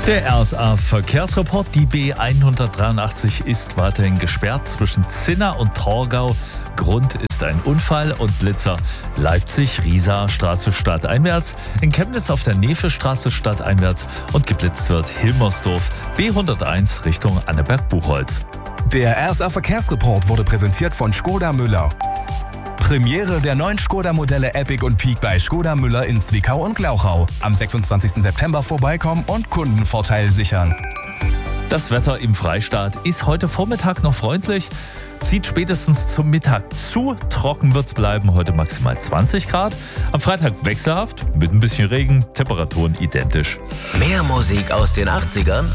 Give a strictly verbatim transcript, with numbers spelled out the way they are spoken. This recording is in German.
Der R S A-Verkehrsreport. Die B hundertdreiundachtzig ist weiterhin gesperrt zwischen Zinna und Torgau. Grund ist ein Unfall und Blitzer. Leipzig-Riesa Straße stadteinwärts, in Chemnitz auf der Nevestraße stadteinwärts und geblitzt wird Hilmersdorf B hunderteins Richtung Anneberg-Buchholz. Der R S A-Verkehrsreport wurde präsentiert von Škoda Müller. Premiere der neuen Škoda-Modelle Epic und Peak bei Škoda Müller in Zwickau und Glauchau. Am sechsundzwanzigsten September vorbeikommen und Kundenvorteil sichern. Das Wetter im Freistaat ist heute Vormittag noch freundlich, zieht spätestens zum Mittag zu. Trocken wird's bleiben, heute maximal zwanzig Grad. Am Freitag wechselhaft, mit ein bisschen Regen, Temperaturen identisch. Mehr Musik aus den achtzigern